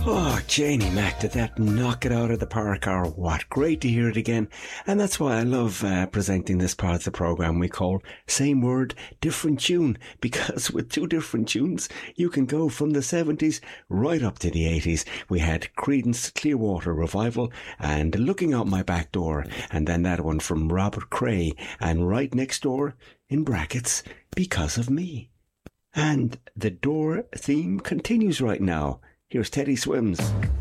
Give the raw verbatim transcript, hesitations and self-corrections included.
Oh, Janie Mac, did that knock it out of the park or what? Great to hear it again. And that's why I love uh, presenting this part of the programme we call Same Word, Different Tune, because with two different tunes, you can go from the seventies right up to the eighties. We had Creedence Clearwater Revival and Looking Out My Back Door, and then that one from Robert Cray, and right next door, in brackets, Because of Me. And the Door theme continues right now. Here's Teddy Swims.